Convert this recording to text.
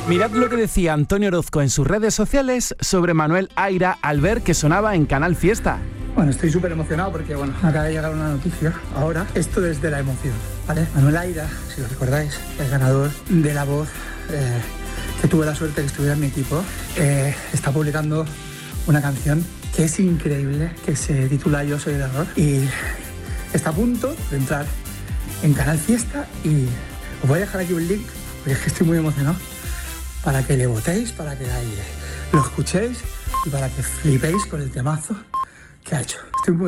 Mirad lo que decía Antonio Orozco en sus redes sociales sobre Manuel Aira al ver que sonaba en Canal Fiesta. Bueno, estoy súper emocionado porque, acaba de llegar una noticia. Ahora, esto desde la emoción, ¿vale? Manuel Aira, si lo recordáis, el ganador de La Voz, que tuve la suerte de que estuviera en mi equipo, está publicando una canción que es increíble, que se titula Yo soy el error, y está a punto de entrar en Canal Fiesta, y os voy a dejar aquí un link, porque es que estoy muy emocionado, para que le votéis, para que ahí lo escuchéis y para que flipéis con el temazo que ha hecho. Estoy muy